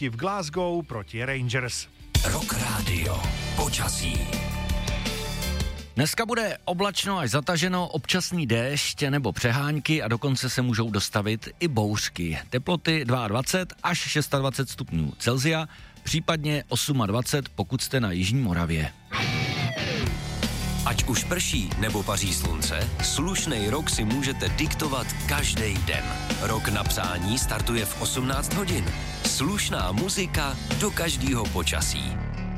hosti v Glasgow proti Rangers. Rock Radio. Počasí. Dneska bude oblačno až zataženo, občasný déšť nebo přehánky a dokonce se můžou dostavit i bouřky. Teploty 22 až 26 stupňů Celsia, případně 28, pokud jste na jižní Moravě. Ať už prší nebo paří slunce, slušnej rok si můžete diktovat každý den. Rok na přání startuje v 18 hodin. Slušná muzika do každého počasí.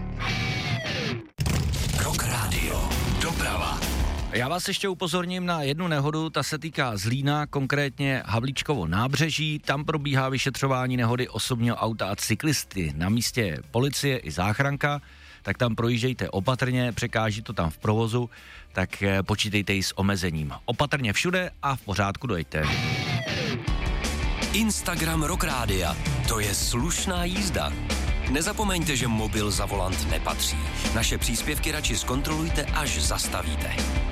Rock Radio. Doprava. Já vás ještě upozorním na jednu nehodu, ta se týká Zlína, konkrétně Havlíčkovo nábřeží. Tam probíhá vyšetřování nehody osobního auta a cyklisty. Na místě policie i záchranka, tak tam projíždějte opatrně, překáží to tam v provozu, tak počítejte i s omezením. Opatrně všude a v pořádku dojďte. Instagram Rock Rádia. To je slušná jízda. Nezapomeňte, že mobil za volant nepatří. Naše příspěvky radši zkontrolujte, až zastavíte.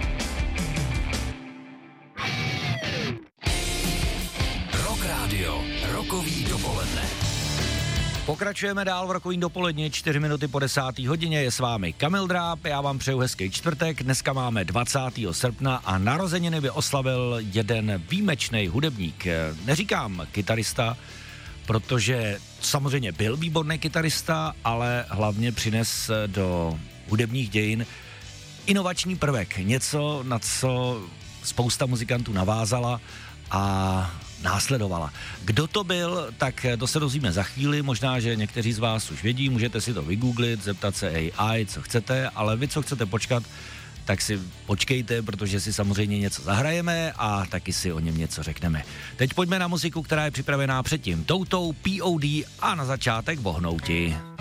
Rock Radio. Rokový dopoledne. Pokračujeme dál v rokovým dopoledně, 4 minuty po 10. hodině, je s vámi Kamil Dráb, já vám přeju hezký čtvrtek, dneska máme 20. srpna a narozeniny by oslavil jeden výjimečný hudebník, neříkám kytarista, protože samozřejmě byl výborný kytarista, ale hlavně přines do hudebních dějin inovační prvek, něco, na co spousta muzikantů navázala a následovala. Kdo to byl, tak to se dozvíme za chvíli, možná, že někteří z vás už vědí, můžete si to vygooglit, zeptat se AI, co chcete, ale vy, co chcete počkat, tak si počkejte, protože si samozřejmě něco zahrajeme a taky si o něm něco řekneme. Teď pojďme na muziku, která je připravená předtím toutou POD a na začátek Vohnouti.